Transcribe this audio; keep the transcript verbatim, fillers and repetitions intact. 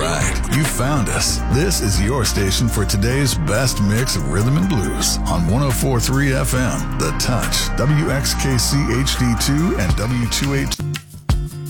right, you found us. This is your station for today's best mix of rhythm and blues on one oh four point three F M, The Touch, W X K C H D two, and W two eighty.